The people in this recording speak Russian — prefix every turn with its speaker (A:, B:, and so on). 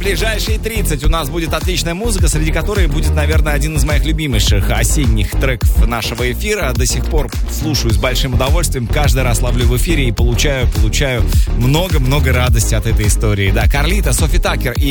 A: ближайшие 30 у нас будет отличная музыка, среди которой будет, наверное, один из моих любимейших осенних треков нашего эфира. До сих пор слушаю с большим удовольствием, каждый раз ловлю в эфире и получаю много-много радости от этой истории. Да, Карлита, Софи Таккер и